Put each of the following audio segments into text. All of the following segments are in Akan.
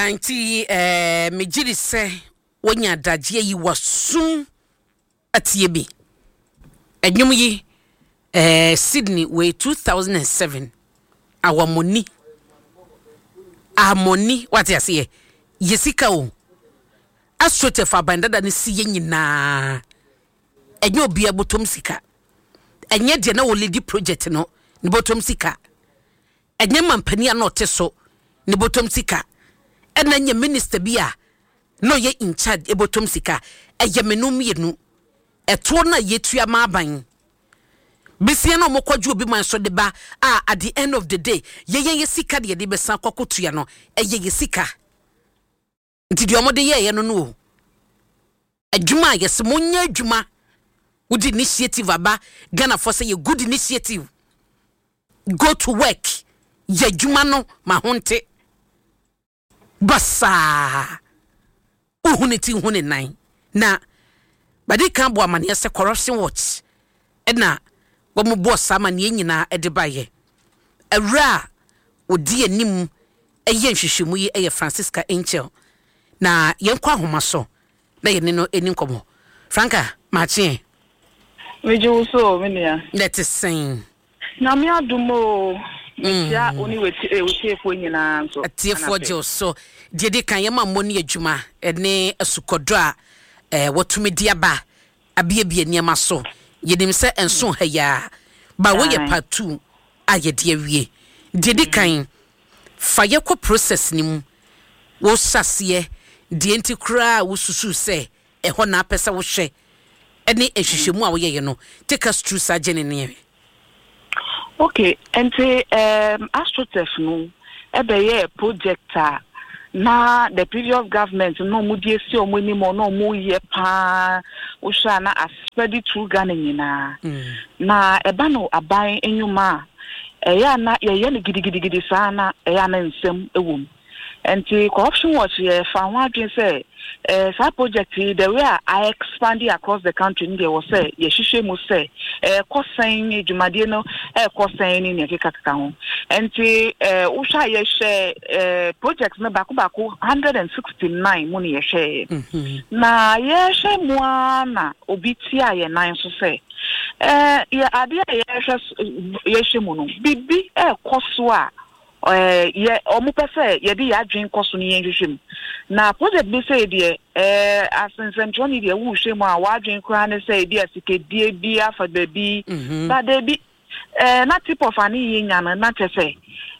Anti mejiri se wonya dagye yi wasum atie bi. Enwum yi Sydney we 2007 awamoni amoni what you say yesika o astrote fa bandada ne siye nyina enye obi abotom sika enye de na wo lady project no ne botom sika enye mampani a no teso ne botom sika ena nye minister bia no ye in charge ebotom sika eye menum yenu eto na yetua ma aban bisia na mokwadwo obi man so de ba at the end of the day ye sika de de besan kokotua no eye sika nti de omode ye no no adwuma yes monya adwuma good initiative aba Ghana for say good initiative go to work ye adwuma no mahonte basa uhuniti hune nine na badi kan bo amane se corruption watch na wo boss amane nyina edibaye awra odi anim eye nhwehwemu yi eye Francisca Angel na yenkwa homa so na ye ne no eni nkomo Franka machi meju so menia let us sing na me adumo ya oni wetiefo nyina so atiefo je so de kan ye mamoni adwuma ene asukodo a wotumedi aba abiebie niam so yedim se enso ha ya ba wo ye part 2 ayede awie de kan fa ye ko process ni mu wo sase de enti kra wo susu se eho na apesa wo hwe ene ehwehwemu a wo ye no take us through surgery ne. Okay, and Astrotef no ebe project na the previous government no mudie si omoni mo no mo ye pa usha na aspeadi through Ghana nyina na eba no aban enyuma ya na ye ne gidigidi sana ya na nsem ewom enti corruption watch ye fa ho adwen say sa project the way I expanded across the country there was say ye hwehwe mu say kosan edwumade no kosan ni keka ho enti usha ye share projects na bako 169 mu ni ye share na ye share mu na obi tia ye nan so say ye ade ye share mu no bibi koso a ye omupese ye di adwen koso ni yenhwehwem na project be say de asensentro ni de wu hwem a wadwen kra ne say de asikadie bi afa baby but de bi na tip of ani nya na tese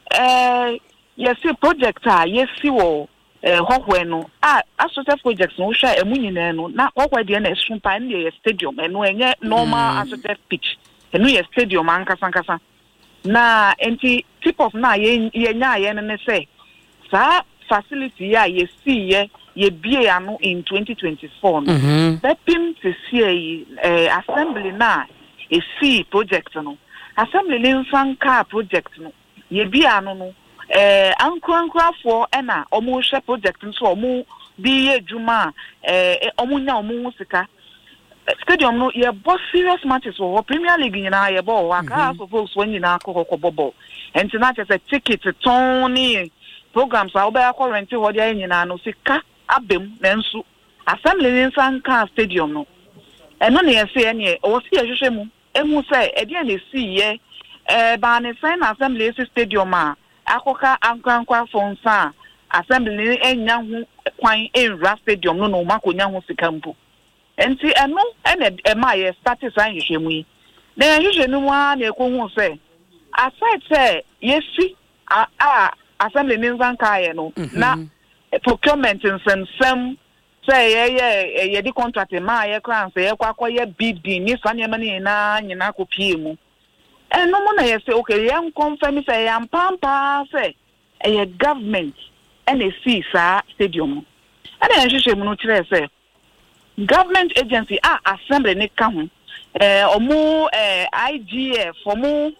ye see project a ye see wo hohwe no asose projects no hwa emu nyina no na hohwe de na esumpa ne ye stadium eno enye normal asose pitch eno ye stadium ankasa na enti tip of na ye nya ye ne say sa facility ya ye see ye bie ano in 2024 no bepim se see assembly na e see project no assembly ne fanka project no ye bie ano no ankrankafo na omo hwe project nso omo bi ye djuma omo nya omo sika stadium no ye bo serious matches for Premier League nyina ye bo wa ka so folks when nyina akoko bobo enti na che ticket toni programs a oba current ho dia nyina no sika abem na nso assembly in Sanka stadium no eno na ye se ne o si ye hwehwe mu emu se e dia na si ye ba ne sign assembly stadium a akoka ankrankwa fonsa assembly enya hu kwan enra stadium no no makonya hu sika mpo enti eno ene ma ye start sign hwehwemu yi na hwehwenu mu a na ekohu se aside say yesi assembly ninzanka ye no na procurement nsem say ye di contract ma ye kran say ye kwakoye bidding ni sane ma ni na nyina kopie mu eno mo na ye say okay ye confirm say ye ampampa say ye government and see sa stadium and hwehwe mu no kire say government agency assembly ne ka ho omo IGF omo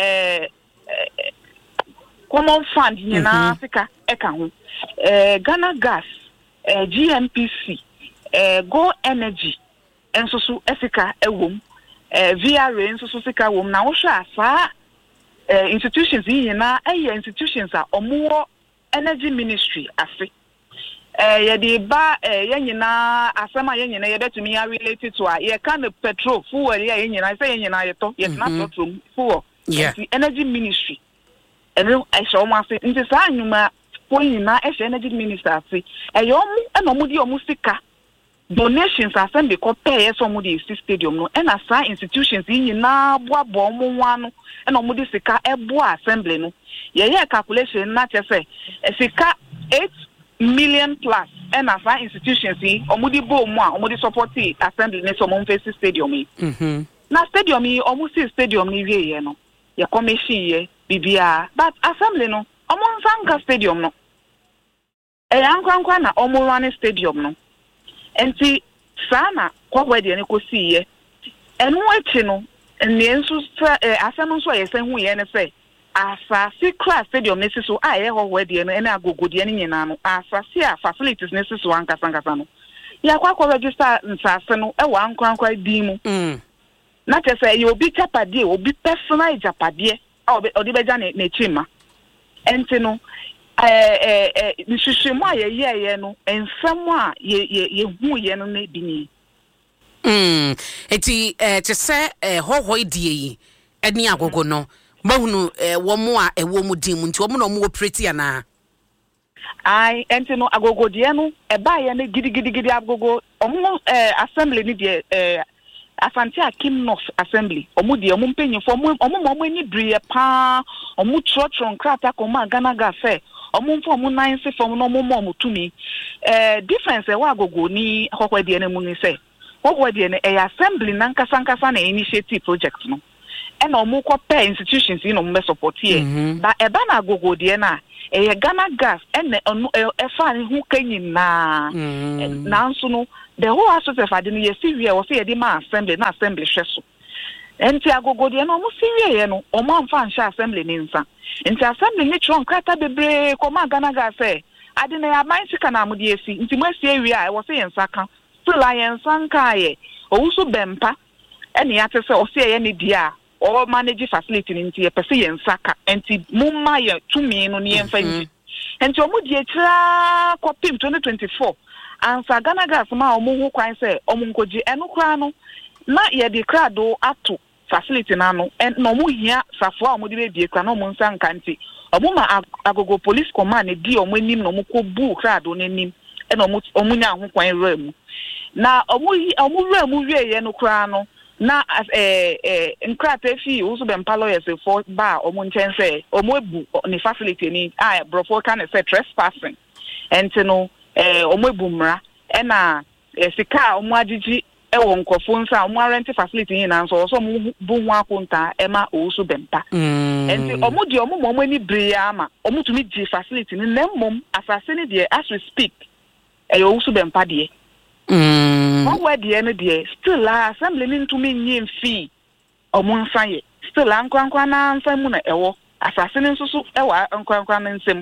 common fund nyina Africa eka ho Ghana Gas GNPC Go Energy enso so Africa ewom VRA enso so sika wom na wo hwa asa institutions nyina institutions a omo energy ministry afi yɛde ba yɛnyina asɛm a yɛnyina yɛbɛtumi ya related to a yɛka no petrol fuel yɛ yɛnyina sɛ yɛnyina yɛtɔ yɛtena petrol fuel energy ministry ɛno ɛhyɛ ɔmo ase nti saa nnwuma po nyina ɛhyɛ energy minister ase ɛyɛ ɔmo ɛna ɔmo di ɔmo sika donations asɛm de kɔpɛ yɛ sɛ ɔmo de esi stadium no ɛna saa institutions yi nyinaa boaboa ɔmo ho ano ɛna ɔmo de sika ɛboa assembly no yɛyɛ calculation na kyɛ sɛ sika 8 million plus and as institutions see omudi bo mu a omudi support assembly ne so mo face stadium yi na stadium yi omusi stadium ni wie ye no ye commission ye bibia but assembly no omunsanka stadium no ankwankwa na omurane stadium no enti sana kwagwa de ne kosi ye enu achi no ne nso asem nso ye se hu ye ne se asasi class stadium nesi so a ye ho wede no ene agogode ne nyina no asasi a facilities nesi so ankasa no ya kwa register nsase no e wa ankwankwa din mu na tese ye obi chapade obi personal japade a odi beja ne chima enti no nhwehwemu a ye no ensam a ye hu ye no na bi ni eti te se hohoi die yi eni agogo no mahunu womo a ewo mu din mu nti womo no mo operate ana ai enti no agogo de no eba ye ne gidi agogo omo assembly ni de Asante Akim North Assembly omo de omo mpanyifo omo ani briye pa omo trotron krata koma Ghana ga fe omo mfo omo nine se fom no omo tumi difference e wa agogo ni hokwa de ne mu ni se hokwa de ne assembly na nkasa na initiative project no and omo kwa institutions you know me support here but eba na agogo de na Ghana gas and fan who can na nso no the whole association of the year see was say the ma assembly na assembly hweso enti agogo de no mo see no o ma mfa nhya assembly ni nsa enti assembly ni tron krata bebre koma Ghana gas say ade na ya man sika na amode esi enti mo asie wi a wo say nsa ka still ayensa nka ye owuso bempa ene ya te say o say ye ne dia or manage facility into a person saka enti mumma ye tumi no ne yemfa nti enti omu die kra kopim 2024 ansa Ghana gas ma omu hu kwan se omu nkoji enu kra no na ye de kra do ato facility na no en no mu hia safo a omu de be kra na omu nsa nka nti omu ma agogo police command di omu enim no omu ko bu kra do nenim en omu nya hu kwan ramu na omu ramu wie ye no kra no na nkrata fi uso bempa lawyers for ba omo nchense omo ebu ni facility ni brofo kan say trespassing enti no omo ebu mra na sika omo agigi wo nkofo nsa omo rent facility ni na so omo bu hu akonta ema uso bempa enti omo di omo ni bria ama omo tumi di facility ni nemmom asase ni de as we speak uso bempa de one word the still assembly into me name fee or moon say still ankwankwa na nfa mu na ewo asase ne nsusu ewa ankwankwa na nsem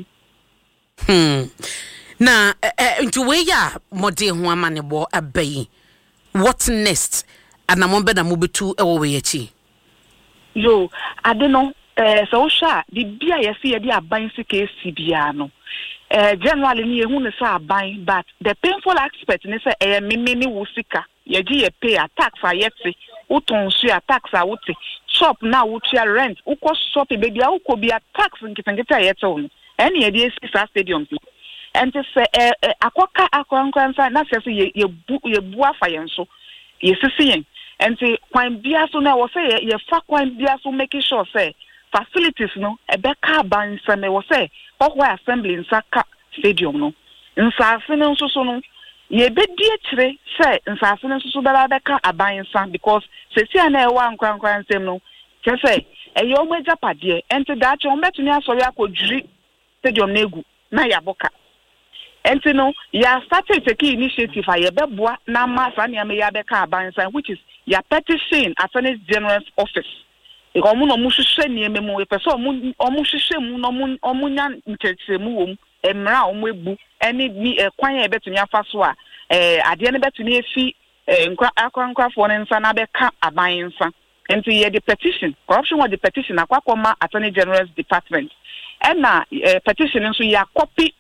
na nti we ya mode ho amanebo abai what next anamon be na mobetu ewo we yachi yo ade no so sha di bia yesi ye di aban sika esi bia no generally ni ehun ne sa aban but the painful aspect ne say meme ni wusika ye gi ye pay a tax a yeti uton su a tax a wuti shop na wuti a rent uko shop be bia uko bia tax nkitengita yeti on ene ye di sa stadium and say akoka akwankwansa na say ye bu afa yen so ye sisi yen and say kwan bia so na wo say ye fa kwan bia so making sure say facilities no ebeka ban se me wo say okwa assembly nsaka stadium no nsase ne nso so no ye bedi akire say nsase ne nso so bela beka aban nsa because sesi na ewa nkwankwan nsem no che say eye o meja pade enti da che o metuni asori akodwiri stadium na egu na yaboka enti no ya started take initiative aye beboa na masa ne ya beka aban nsa which is ya petition attorney general's office omu no mu hwehwe nieme mu epese omu hwehwe mu no omu nya ntetemu wom emra omu ebu eni bi kwan ya betumi afa so a ade ne betumi efi akwankwafo ne nsa na beka aban nsa enti ye the petition corruption was the petition akwakoma attorney general's department na petition nso ya copy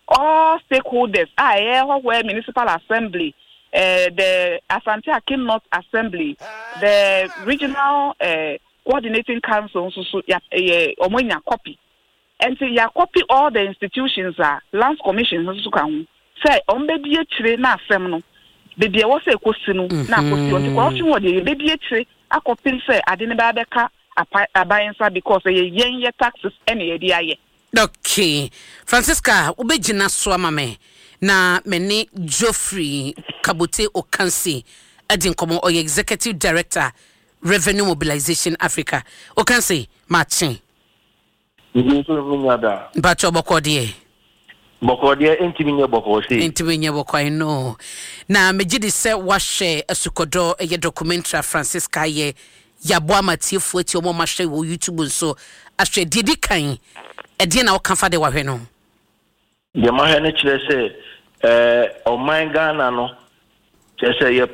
all stakeholders, where municipal assembly, the Asante Akim North Assembly, the regional coordinating council, so omonya copy. And so you copy all the institutions, lands commissions, say, on baby a tree na feminine. Baby, I was a question, na question what the baby a tree, I copy say, I didn't buy the car, a buying because a yen taxes any idea. Okay, Francisca, ubejina swama me na mene Geoffrey Kabute Okansi edin komo oye Executive Director Revenue Mobilization Africa. Okansi matching. Bacho bokodie. Bokodie entiminye bokosi. Entiminye bokoi no. Na mejidi se washe esukodo eye documentary Francisca ye yabo matiefu eti omo mahwe wo YouTube so ahwe didi kan e na woka fa de wahwe no. De mahwe ne kire se oman Ghana no kire ye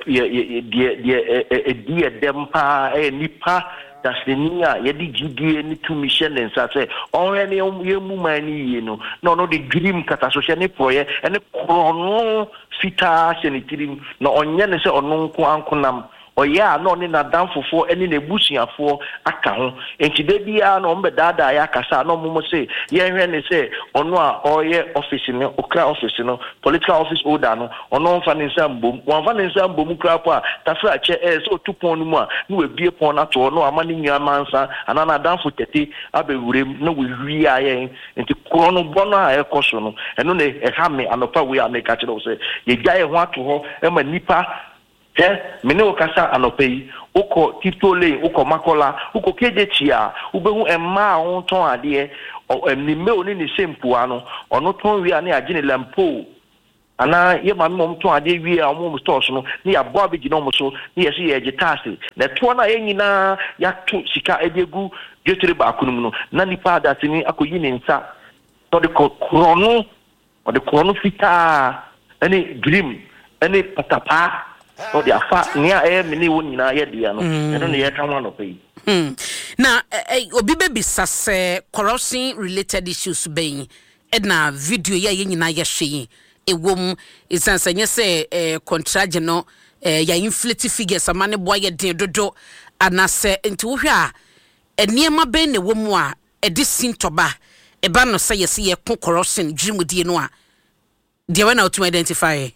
die dempa nipa dasenia ye di gidie ni tumi hye nsa se onwe ne yemu mani yi no no de dream kata so hye ne proye ene krono fita hye ne dream no onye ne se ono nko ankonam oya no ne nadamfofo ene ne busuafo aka ho enti de bia no mbe dada ya kasa no mo se ye hwe ne se ono a oye office ne okra office no political office order no ono mfa ne nsambom wonfa ne nsambom kra po a tafra che so tupon no mu a no we bie pon na to no ama ne nwa mansa ana nadamfo tete abewurem no we wi ayen enti krono bono a ekoso no eno ne ha me anopa we a me ka kire wo se ye gya ye ho ato ho e ma nipa mene okasa anopei uko titole uko makola uko kejechia ubehu emma onton ade emnime oni ni sempu ano ono ton wi ani agine lampo ana ye ma mom ton ade wi a mom stores no ni abo abegi no mo so ni yesi ye gitase na to na ye nyina ya to sika edegu getere ba kunum no na nipa datini akoyi ni nsa to de krono o de krono fita ani dream ani patapa o de afa nia mini wo nyina ye dia no eno ne ye ka ma no pay na obi be sase corruption related issues being na video ye nyina ye hwe ewom isansanye se contract no ya inflate figures amane boy ye den dodo anase nti wo hwe a eniema be ne wom a edi sintoba eba no se ye se ye corruption dwimudie no a de we na to identify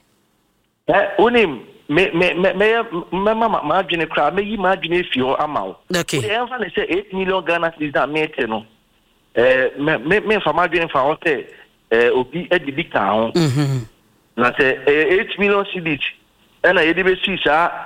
unim me ma adwene kra me yi ma adwene fi ho amawo okay e enfa ne say 8 million Ghana cedis that mete no me fa ma adwene fa ho say obi edidi ka ho na say 8 million cedis na ye de be si sa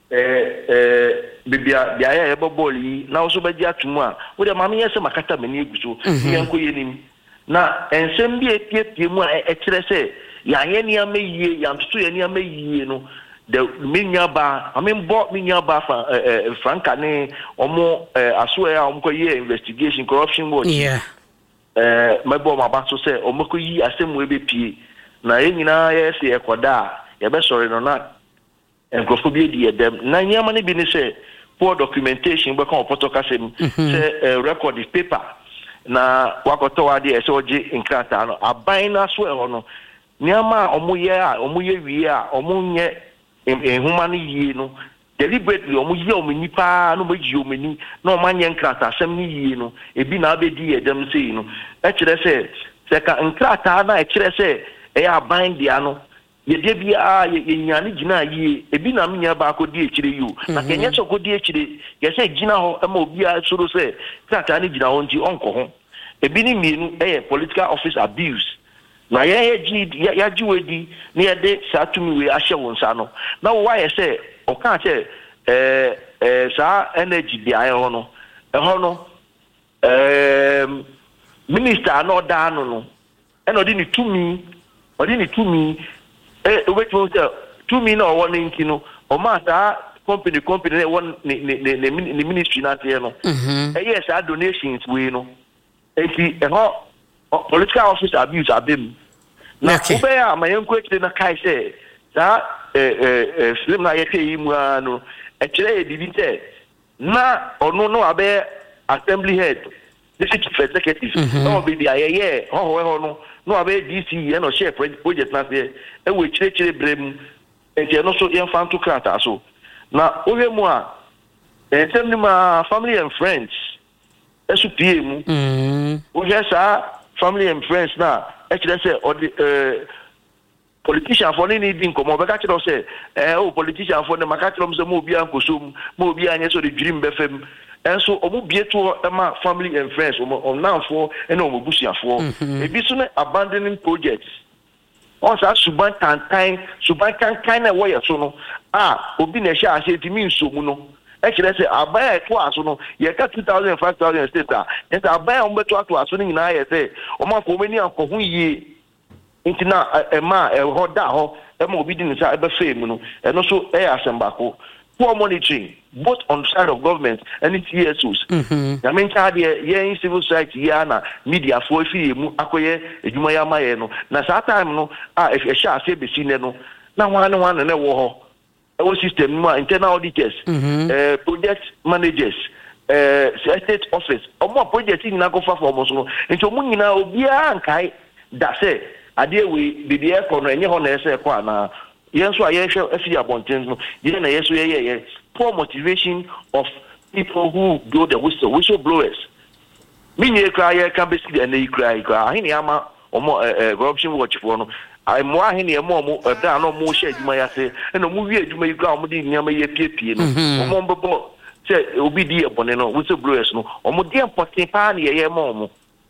bibia dia ya bobol yi na so ba gi atumu a wo de ma me yese makata mani eguso yenko yenim na ensem bi epiepie mu a e kire say ya ye ni ameye ya mtutu ye ni ameye no the minyaba bo minyaba franka ne omo aso ya omo ye investigation corruption board mabo ma so say omo ko yi asem we be pie na ye nyina ye se ekoda ye be sorry no na enkofo bi di edem na nyama ne bi ne say poor documentation be kan opoto kasem say record the paper na wakoto wa de so ji inkrata no aban na so e ho no nyama omuye wie a omunye ehumani yie no deliberately omuye omnipa no beji omani na omanye nkrata asem ni yie no ebi na abedi edem sei no e kire se ka nkrata na e kire se e aban dia no ye de bia ye nyane gina yie ebi na menya ba akodi ekire yu na kenye so kodi ekire ye se gina ho e ma obi a soro se nkrata ni gina ho nti onko ho ebi ni mienu political office abuse na ya jiwedi ni ede satumi we ahye wonsa no na wo wa ye se o kan che sa energy dia ho no minister no da no e no di ni tumi we say tumi na o won nki no o ma sa company ne won ni ministry na te no yes a donations we no enti political office abuse abem na obeya mayenko ekide na kai se da film na yeke yimu anu ekire edibite na onu no abe assembly head the chief executive no be dia ye ho no no abe DC no share project na se e we chire brem enti no so yen fan to krata so na owe mu a entem ni ma family and friends esu pie mu owe sa family and friends na e kire se politician for ni need nkomo be ka kire se politician for ne maka kire mo se mo obi ankosom mo obi anye so the dream be fam enso omo bieto ma family and friends on now for and omo busiafo e bi so na abandoning projects on sa suban kan na wo ye so no obi na sha ase timi nsomu no e kire se abaya to aso no ye ka 2000 5000 state enta abaya on beto ato aso ni na ye se o ma ko meni ankohu yie intina ema ho da ho ema obi di nsa e be fame no e no so e asembako poor monitoring both on the side of government and its CSOs. I mean, in civil society, na media for mu akoye ejuma ya maye no. Na sa time no, if a sha say be seen no. Na one na wo ho. System no internal auditors, project managers, state office. Omo project ni na go fa for mo so no. Nti omo nyina obi ankai da say ade we bibi e ko no enye ho na ese ko na yes, I see about things. Yes, poor motivation of people who blow the whistleblowers. Me cry can be seen and they cry. I hear ama corruption watch for no. I'm more here more down no more shade my say and a movie to make ground near my PP. No, say obedi upon no whistleblowers no. Or more dear potting party a mom.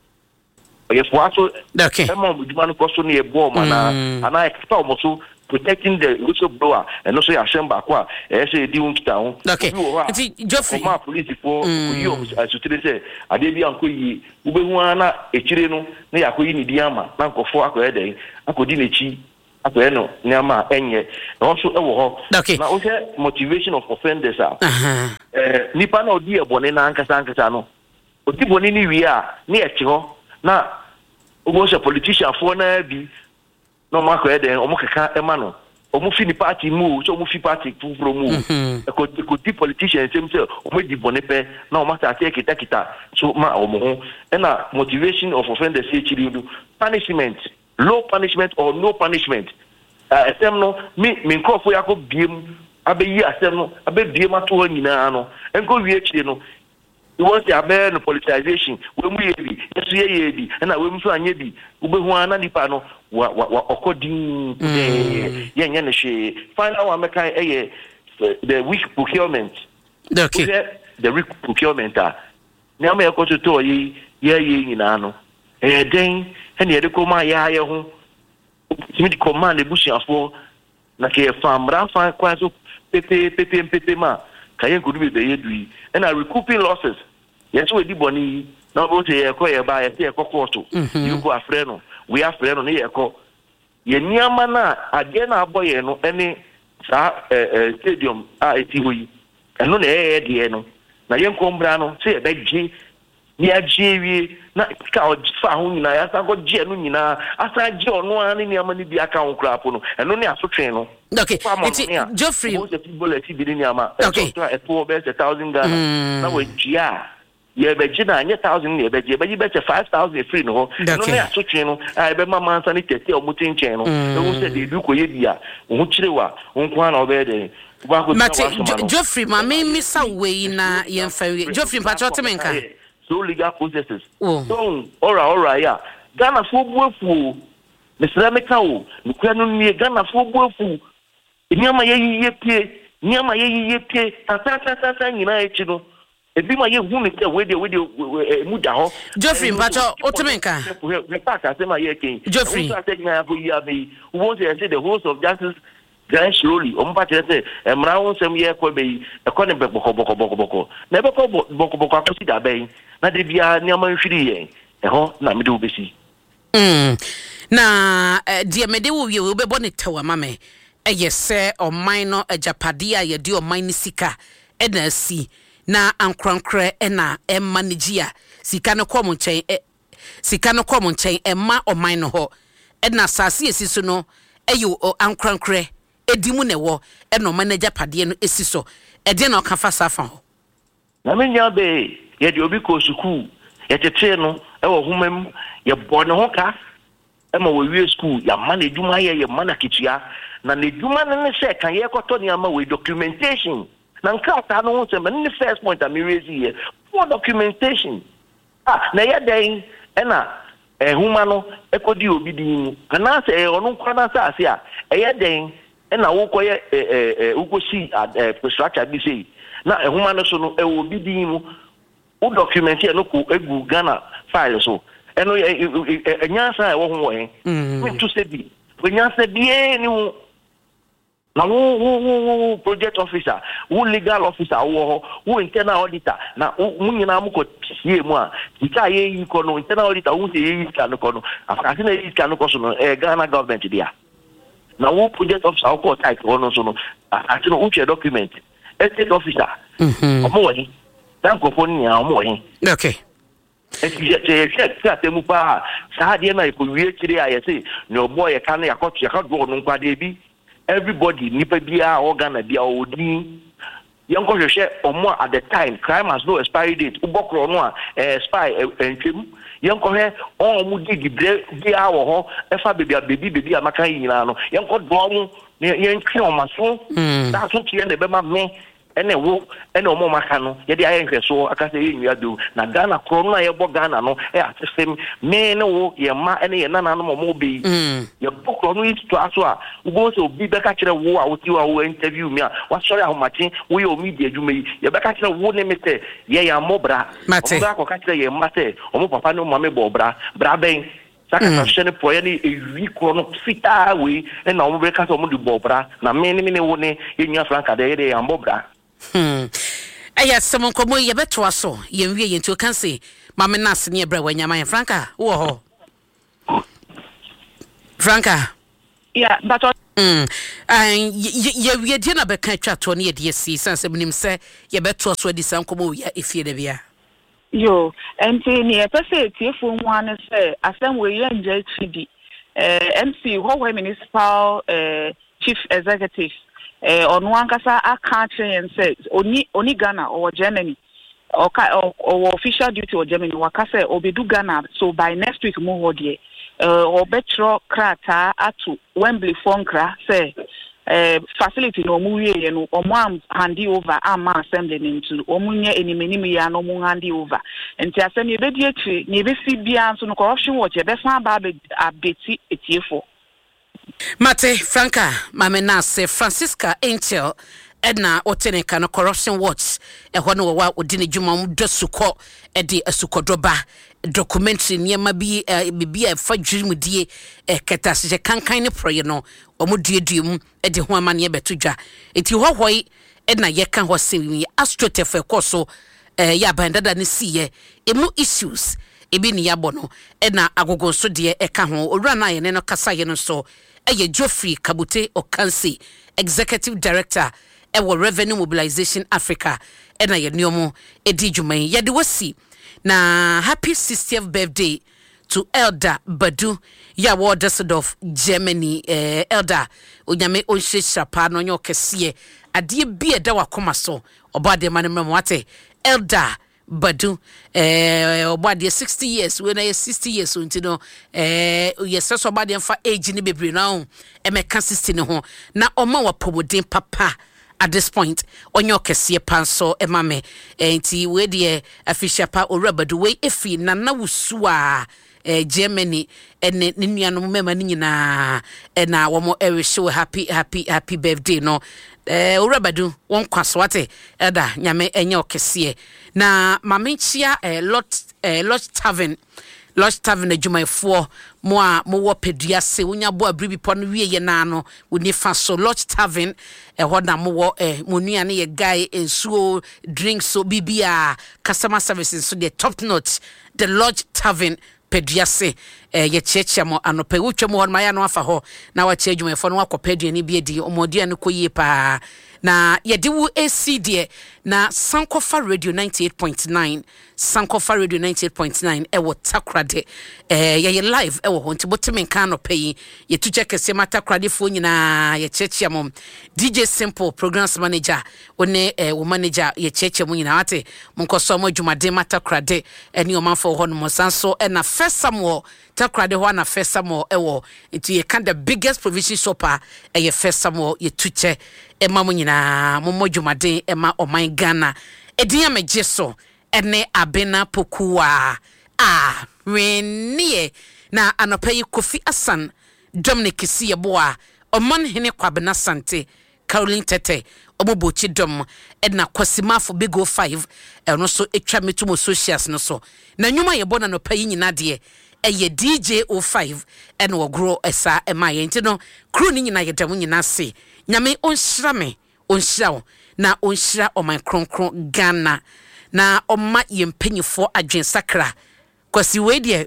Yes, what so okay. Mom, you man cost near bomb and I expect also. Protecting the whistleblower and also assemble kwa say di won kita okay Geoffrey ma police for you as to say ade bi anko yi ubehu ana echire no na yakoyi ni di ama na nkofo akoye den akodi nechi akoye no nyama enye also ewo ho na o say motivation of offenders nipa na odi ebone na ankasa no odi boni ni wi a na echi ho na obo say politician for na bi no makoye den omo keka emano omo fi ni party mu so omo fi party fufuro mu ko di politicians say omo di bonepe na omo ta take kita so ma omo ho na motivation of offenders say chiridu punishment low punishment or no punishment asem no me nkofo yakọ biem abeyi asem no abebiem ato nyina no enko wie chire no you want to abandon no politicization we mu yebi yesu yebi na we mu so anye bi ubehu ana nipa no wa okodin yenya ne hwe final one make the weak procurement okay the weak procurement na me ekoto to ye nyina no den e ne de ko ma ya ho timi di command ebusiafo na ke famra fa kwa so pepe ma kayen kudu be yedui and recouping losses yes we di boni na bo se ko ye ba ye ko koto you go afre no we afre no ne ye ko ye niama na ade na aboye no ene sa stadium eti hoyi eno na ye de no na ye nkombra no se ye beji ni ajewi na ka o fa ho nyina ya sa go je no nyina asa je ono ani ni amani bi aka ho krapo no eno ne asotwe no okay Geoffrey o se football eti bi ni ama e to be 1000 Ghana na we jia ye be je na anye 1000 ne be je 5000 free no no ne asotwe no e be mama ansa ni tete o mutin chen no e se de du ko ye bia o chirewa o nko na o be de Geoffrey ma me misa we na ye mfa Geoffrey mpacho temenka so legal processes. So, ora ya. Ghana for buefu. Mr. Meka o. Nukua no nie Ghana for buefu. Nyama ye pie. Tata nyina echi no. Ebi ma ye hu me se we de mu da ho. Geoffrey mpacho otemenka. We pack asema ye ken. Geoffrey. So take na for ya be. Who wants to say the host of justice grand slowly ompa say emra won sem ye ko be e ko ne be boko na be ko boko akosi da be na de bia ne ma nhwiri ye e ho na me de obesi na de me de wo wie wo be bo ne tawa mame e yese oman no ajapade a ye de oman ni sika e na si na ankrankre e na e manager sika no kom nchen e ma oman no ho e na sase esi so no e yo ankrankre edimu ne wo e no manager pade no esi so e de na ka fa safa ho na menya be ye de obi ko suku ye tete no e wo humam ye bo ne ho ka ema we school ya man edwuma ye man akitua na nedwuma ne se kan ye koto ne ama we documentation na nkrata no ho se me first point am raise here for documentation na ye den ena huma no ekodi obi din kana se onu kwana sa ase a ye den ena wo koye ukosi structure bi sei na huma no so no obi din mu o document here no ko egu Ghana file so eno enyansa e wo ho he me to say bi enyansa bi ni wo na wo project officer wo legal officer wo internal auditor na munyina mu ko tie mu a tika ye yi ko no internal auditor wo se yi ka no ko no after na yi ka no ko so no Ghana government dia na wo project officer ko type no so no ati no uche document estate officer omo we dan ko fo ni omo we okay temu pa sa de na ko wie kire a yesi no boy ka na yakoto yakado no nkwade bi everybody nipa bia organ bia odin yanko hwehwe omo at the time crime has no expiry date ubokro no a spy entwem yanko he omo di bia wo ho efa baby amaka yina no yanko do mo yankwe omaso da so tie ne be ma me ene wo ene omo maka no ye de aye hweso aka se yenwia do na Ghana kro no ye bo Ghana no atesem me ne wo ye ma ene ye nana no mo be ye bokro no it to aso a wo so bi be ka kire wo a wo ti wo interview me a wa sorry ahomachi wo ye o media dwuma yi ye be ka kire wo ne me se ye ya mobra o ga ko ka kire ye ma se omo papa no mama bo bra ben saka sashene poye ni ewi ko no fita we na omo be ka so omo di bo bra na me ne wo ne ye nwa franka de ye ya mobra aya semon komo ye beto aso ye nwie ye nti kan se mama nas ne ebra wanyama ye Franka wo ho Franka yeah but ye wie de na be kan twato ne ye de si sanse minim se ye beto aso adi san komo ya efie de bia yo enti ne e pese tiefo nwa ne se asem we ye nje chidi MC Howe municipal chief executive on one kasa akatre and says oni Ghana or Germany or official duty or Germany wakase obedu Ghana so by next week mo hodie or betro krata atu Wembley Fonkra say facility no mu ye no omo handi over ama assembly into omunye enimeni ya no mu handi over enti asem ye bedi akiri ne be si bia so no corruption watch e be san ba update etiefo Mate Franka mamena se Francisca Angel Edna Oteneka no corruption watch ho no wa odine dwuma mu dosuko de asukodroba documentary niema bi bibia fa dwimudie ketasje kankan ne proye no omoduedue mu de ho amane betodwa enti hohoi Edna yeka ho semi astrotef ekoso ya bandada ne siye emu issues ebi ni yabono na agogo so de eka ho owura na ye ne no kasa ye no so eye Geoffrey Kabute Okansi executive director ewo Revenue Mobilization Africa na ye niomo edi dwuman ye de wasi na happy 60th birthday to Elder Badu ya wo Düsseldorf Germany Elder onyame onhye shapa no nyo kese ade bi eda wakoma so obade manemrem wate Elder Badu obade 60 years when I 60 years unti no yes so obade mfa age ni bebre na emeka 60 ne ho na oma wa pobodin papa at this point onyo kese panso emame enti we de official pa Badu we efi na wusu a Germany ene nuanom mema ni nyina na wo show happy birthday no Badu won kwaswate eda nyame enye okese na mamenchia Lodge Tavern adwumayfo mo a mo wo pedua se wonya bo abribi po no wie ye na no woni fa so Lodge Tavern ho na mo wo mo nua ne ye guy ensuo drinks so bibia customer services so the top notch the Lodge Tavern pediase ye chechia mo anope wutwe mo ma ya no afa ho na wa che adwumayfo no akopedua ni bi edi omodua no koyie pa na ye de wu ACD na Sankofa Radio 98.9 Sankofa Radio 98.9 ewo takrade ye live ewo ho nti botemen kan no pay ye tuche kese matakrade fo nyina ye chechia mo DJ Simple programs manager one wo manager ye chechia mo nyina ate monkoso mo dwumade matakrade eni o manfo ho no sanso na first Samuel Takrade ho na First Samuel ewo nti ye kan the biggest provision shopper ye First Samuel ye tuche ema mo nyina mo dwumaden ema oman Ghana edin amegye so ene Abena Pokuwa renie na anopayi Kofi Asan Dominic Siyeboa oman hene Kwabena Sante Caroline Tete omobochi dom edna Kwasimafo Big 05 eno so etwa metumo socials no so na nyuma ye bona no payi nyina de eye DJ 05 eno wogro esa ema ye nti no crew ni nyina ye dam nyina se nyame onhyira me onhyira na onhyira oman kronkron Ghana na oma ye mpanyifo adwensakra kwasi we de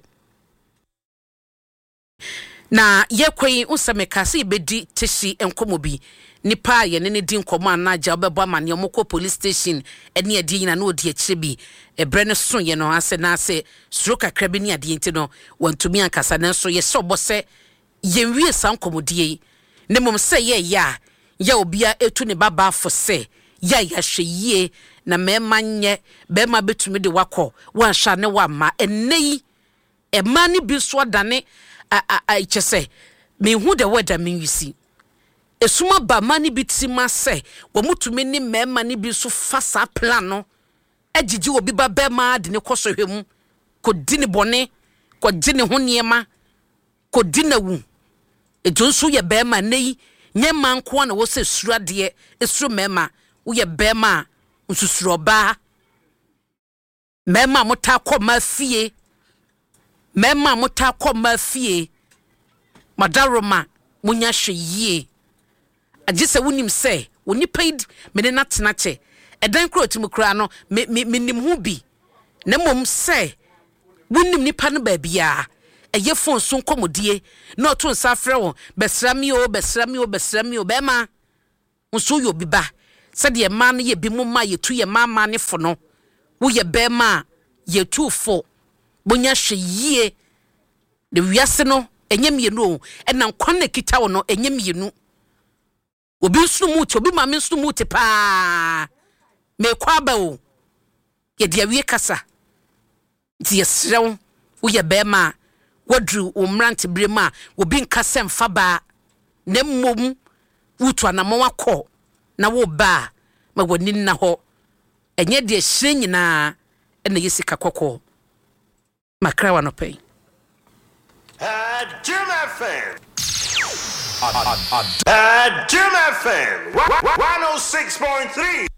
na yekwei unsameka se bedi teshi enkomobi nipa ye ne di nkomo anaja obebo amane omoko police station ene edi nyina na odi akire bi ebre ne so ye no ase na ase suro kakra bi ne ade enti no wantumi ankasa ne so ye se obose ye wie sankomodie ne mom se ye ya obia etu ne baba fo se ya hweyie na mema nye bema betumi de wakọ wansha ne wama enei ema ne bi so adane chese me hu de weda me wisi esuma ba mani bitima se wo mutumi ni mema ni bi so fasa plan no agigi obi ba be ma de ne koso hwemu ko di ne bone ko gi ne ho niema ko di na wu ejonso ye be ma nei nye manko na wo se surade esuru mema wo ye be ma nsusuro ba mema mota ko mafie mema mota ko mafie madaroma munya hweyie agise wonim se woni paid me ne natenache edan kro timukura no menim hu bi na mom se wonim nipa no ba bia eye fon so nkomodie na oto nsa frɛ wo besrami o bema nso yo biba se de ma no ye bi mo ma ye tu ye ma ne fo no wo ye bema ye tu fo bonya hweyie de wiase no enyem ye no na nkwan na kita wo no enyem ye nu obi nsu mu ti obi ma me nsu mu ti pa me kwa ba o ye de awie kasa ti yesrew wo ye bema wadru umrant brema obi nkasa mfa ba na mmom wutu anamo wakọ na wo ba ma woni na ho enye de hire nyina na yesika kokọ makra wa no pay Jim FM. Jim FM 106.3.